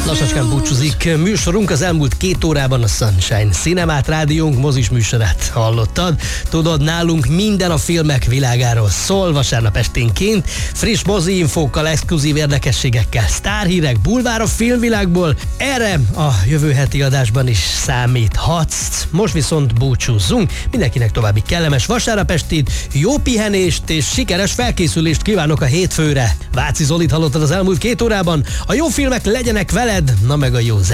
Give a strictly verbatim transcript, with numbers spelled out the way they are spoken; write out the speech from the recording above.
Lassacskán búcsúzik műsorunk. Az elmúlt két órában a Sunshine Cinemát, rádiónk mozis műsorát hallottad. Tudod, nálunk minden a filmek világáról szól, vasárnap esténként. Friss mozi infókkal, exkluzív érdekességekkel, sztárhírek, bulvár a filmvilágból. Erre a jövő heti adásban is számíthatsz. Most viszont búcsúzzunk. Mindenkinek további kellemes vasárnap estét, jó pihenést és sikeres felkészülést kívánok a hétfőre. Váci Zolit hallottad az elmúlt két órában. A jó filmek legyenek veled, na meg a jó